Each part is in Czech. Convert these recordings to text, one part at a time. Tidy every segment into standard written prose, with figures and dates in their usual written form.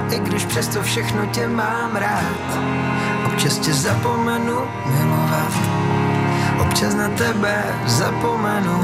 i když přesto všechno tě mám rád, občas tě zapomenu milovat, občas na tebe zapomenu.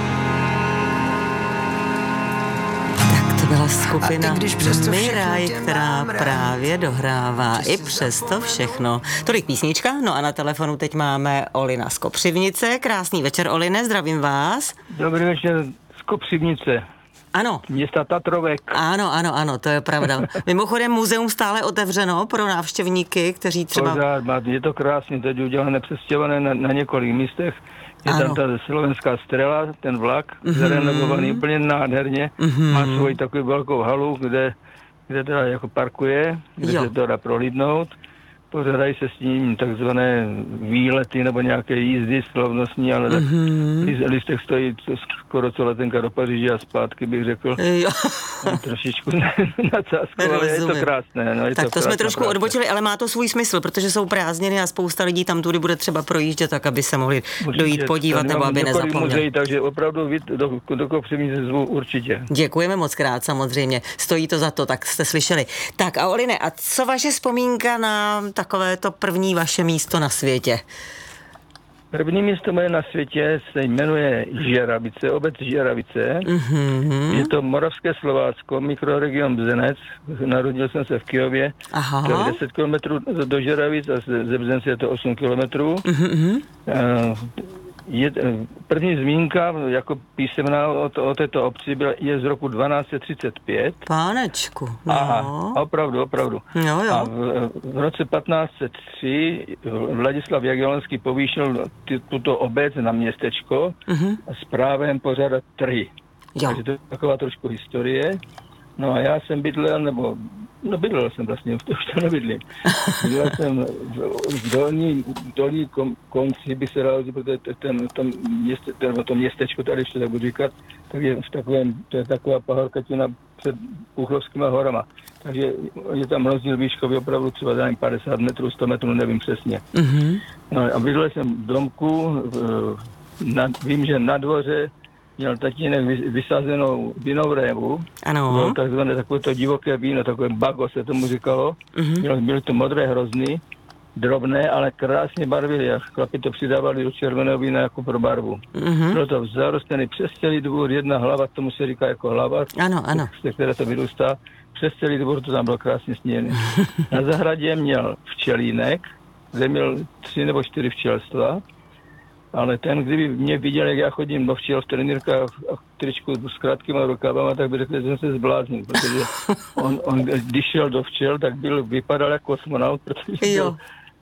To byla skupina Miraj, která právě dohrává i přesto všechno. Tolik písnička, no a na telefonu teď máme Olina z Kopřivnice. Krásný večer, Oline, zdravím vás. Dobrý večer z Kopřivnice. Ano. Města Tatrovek. Ano, to je pravda. Mimochodem muzeum stále otevřeno pro návštěvníky, kteří třeba... Pořád, je to krásně, teď udělané, přestěhované na několik místech. Je tam ta slovenská Strela, ten vlak, zarenovovaný úplně nádherně. Má svoji takovou velkou halu, kde teda jako parkuje, kde se to dá prolídnout. Pořádají se s ním takzvané výlety nebo nějaké jízdy slavnostní, ale tak lístek stojí skoro co letenka do Paříže a zpátky, bych řekl. Trošičku nadsázkou, ale je to krásné. No, tak to jsme trošku odbočili, ale má to svůj smysl, protože jsou prázdniny a spousta lidí tam tudy bude třeba projíždět, tak aby se mohli dojít podívat nebo aby nezapomněli. Muzeí, takže opravdu do Kopřivnice zvu určitě. Děkujeme moc krát, samozřejmě. Stojí to za to, tak jste slyšeli. Tak a Oline, a co vaše vzpomínka na takové to první vaše místo na světě? První místo moje na světě se jmenuje Žeravice, obec Žeravice. Je to Moravské Slovácko, mikroregion Bzenec. Narodil jsem se v Kyjově. To je 10 kilometrů do Žeravic a ze Bzence je to 8 kilometrů. První zmínka jako písemná o této obci je z roku 1235. Pánečku. No. Aha, opravdu. Jo. A v roce 1503 Vladislav Jagellonský povýšil tuto obec na městečko a s právem pořádat trhy. Takže to je taková trošku historie. No a já jsem bydlel jsem vlastně, už to nebydlím. Bydlel jsem v dolní konci, by se dalo říct, protože to městečko, tady ještě tak budu říkat, tak je v takovém, to je taková pahorkatina před Puchlovskýma horama. Takže je tam rozdíl výškový opravdu třeba 50 metrů, 100 metrů, nevím přesně. No a bydlel jsem v domku, vím, že na dvoře měl tatínek vysazenou vinovrévu. Ano. Bylo takzvané takové to divoké víno, takové bago se tomu říkalo. Byly to modré hrozny, drobné, ale krásně barvily a chlapi to přidávali do červeného vína jako pro barvu. Bylo to zarostlený přes celý dvůr, jedna hlava, tomu se říká jako hlava, ano. z které to vyrůstá. Přes celý dvůr to tam bylo krásně sněné. Na zahradě měl včelínek, kde měl 3 nebo 4 včelstva. Ale ten, kdyby mě viděl, jak já chodím do včel v trenýrkách a tričku s krátkýma rukávama, tak by řekl, že jsem se zbláznil, protože on když šel do včel, tak vypadal jako kosmonaut, protože byl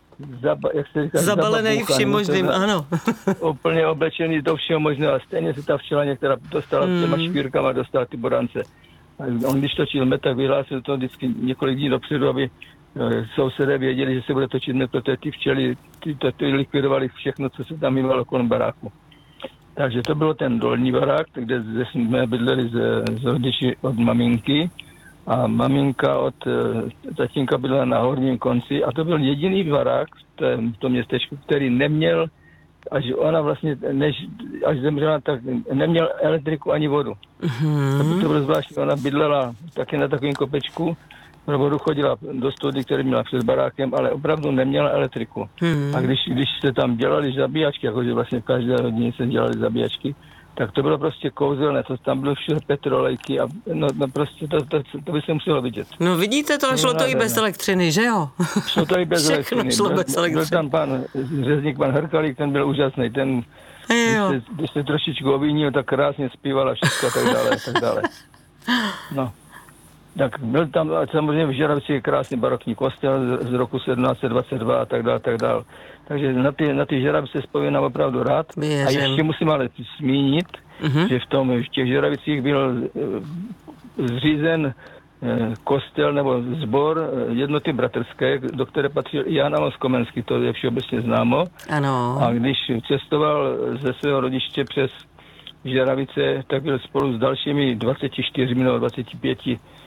zabalený vším možným, ano. Úplně oblečený do všeho možného a stejně se ta včela některá dostala těma špírkama, dostala ty borance. A on když točil met, tak vyhlásil to vždycky několik dní dopředu, aby sousedé věděli, že se bude točit met, protože ty včely ty likvidovali všechno, co se tam mývalo kolem baráku. Takže to bylo ten dolní barák, kde jsme bydleli z rodiči od maminky a maminka od tatínka bydlela na horním konci a to byl jediný barák v tom městečku, který neměl, až ona vlastně, až zemřela, tak neměl elektriku ani vodu. To bylo zvláštní, ona bydlela taky na takovém kopečku, pro vodu chodila do study, který měla před barákem, ale opravdu neměla elektriku. A když se tam dělali zabíjačky, jakože vlastně v každé rodině se dělali zabíjačky, tak to bylo prostě kouzelné, to tam bylo všude petrolejky a no prostě to by se muselo vidět. No vidíte, to šlo to i bez elektřiny, že jo? Šlo to i bez elektřiny. Šlo bez elektřiny. Byl tam pan řezník, pan Hrkalík, ten byl úžasný, ten když se trošičku ovínil, tak krásně zpíval a všechno a tak dále. No. Tak byl tam samozřejmě v Žeravici krásný barokní kostel z roku 1722 a tak dále. Takže na ty Žeravice vzpomínám opravdu rád. Věřím. A ještě musím ale zmínit, že v těch Žeravicích byl zřízen kostel nebo sbor Jednoty bratrské, do které patřil i Jan Amos Komenský, to je všeobecně známo. Ano. A když cestoval ze svého rodiště přes Žeravice, tak byl spolu s dalšími 24 nebo 25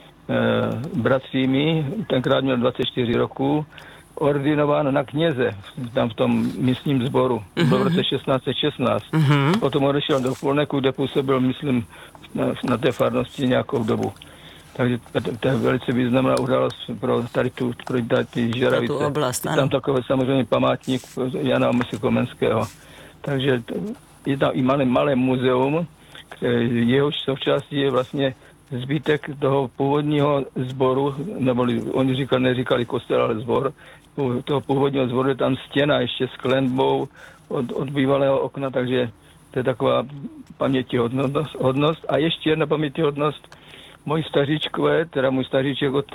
bratřími, tenkrát měl 24 roku, ordinován na kněze tam v tom místním sboru. Byl v roce 1616. Potom odešel do Polneku, kde působil, myslím, na té farnosti nějakou dobu. takže to je velice významná událost pro tady ty Žeravice. Tu oblast, je tam takový samozřejmě památník Jana Amose Komenského. Takže je tam i malé muzeum, jehož součástí je vlastně zbytek toho původního sboru, nebo oni neříkali kostel, ale sbor. Toho původního zboru je tam stěna ještě s klenbou od bývalého okna, takže to je taková pamětihodnost. A ještě jedna pamětihodnost, moji staříčkové, teda můj staříček od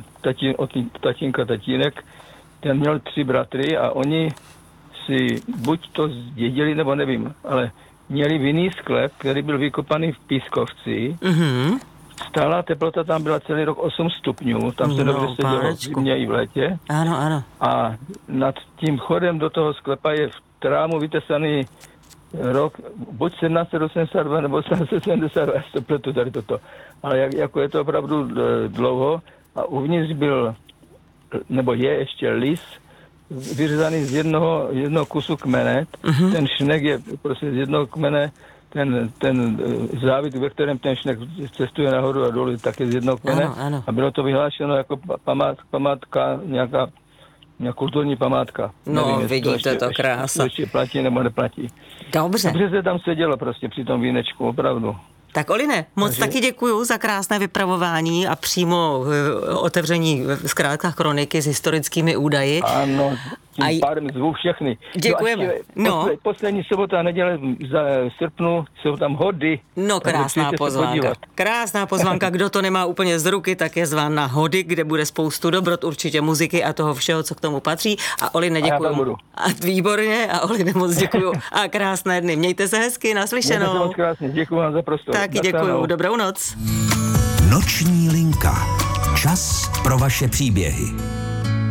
tatínek, ten měl 3 bratry a oni si buď to zdědili, nebo nevím, ale měli vinný sklep, který byl vykopaný v Pískovci. Mm-hmm. Stálá teplota tam byla celý rok 8 stupňů, tam se dobře sedělo v zimě i v létě. Ano, ano. A nad tím chodem do toho sklepa je v trámu vytesaný rok, buď 1782 nebo 1772, já to pletu tady toto. Ale jako je to opravdu dlouho a uvnitř byl, nebo je ještě lis, vyřezaný z jednoho kusu kmene. Mm-hmm. Ten šnek je prostě z jednoho kmene, ten závit, ve kterém ten šnek cestuje nahoru a dolů, tak je z jednoho kmene. Ano, ano. A bylo to vyhlášeno jako památka, nějaká kulturní památka. No, nevím, vidíte to krása. Ještě platí nebo neplatí. Dobře. Takže se tam sedělo prostě při tom vínečku, opravdu. Tak Oline, moc taky děkuju za krásné vypravování a přímo otevření zkrátka kroniky s historickými údaji. Ano, tím pádem zvu všechny. Děkujeme. Poslední sobota a neděle v srpnu jsou tam hody. No, krásná pozvánka. Krásná pozvánka, kdo to nemá úplně z ruky, tak je zván na hody, kde bude spoustu dobrot, určitě muziky a toho všeho, co k tomu patří. A Oline, děkuju. A výborně, a Oline, moc děkuju. A krásné dny. Mějte se hezky, naslyšenou. Mějte se moc krásně, děkuju vám za prostor. Taky děkuju, dobrou noc. Noční linka. Čas pro vaše příběhy.